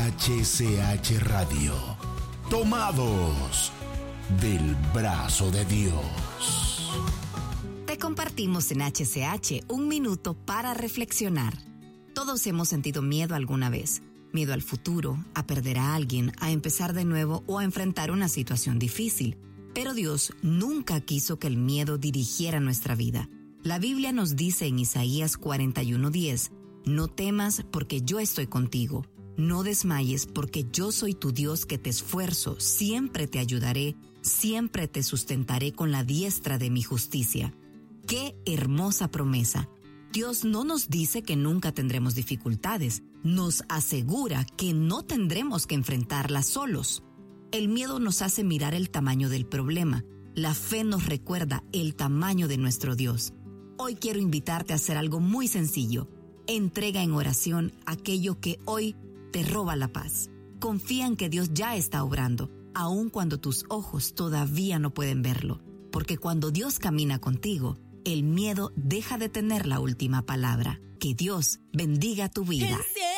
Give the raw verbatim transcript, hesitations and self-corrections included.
H C H Radio. Tomados del brazo de Dios. Te compartimos en H C H un minuto para reflexionar. Todos hemos sentido miedo alguna vez. Miedo al futuro, a perder a alguien, a empezar de nuevo o a enfrentar una situación difícil. Pero Dios nunca quiso que el miedo dirigiera nuestra vida. La Biblia nos dice en Isaías cuarenta y uno diez, no temas porque yo estoy contigo. No desmayes porque yo soy tu Dios que te esfuerzo, siempre te ayudaré, siempre te sustentaré con la diestra de mi justicia. ¡Qué hermosa promesa! Dios no nos dice que nunca tendremos dificultades, nos asegura que no tendremos que enfrentarlas solos. El miedo nos hace mirar el tamaño del problema, la fe nos recuerda el tamaño de nuestro Dios. Hoy quiero invitarte a hacer algo muy sencillo. Entrega en oración aquello que hoy te roba la paz. Confía en que Dios ya está obrando, aun cuando tus ojos todavía no pueden verlo. Porque cuando Dios camina contigo, el miedo deja de tener la última palabra. Que Dios bendiga tu vida.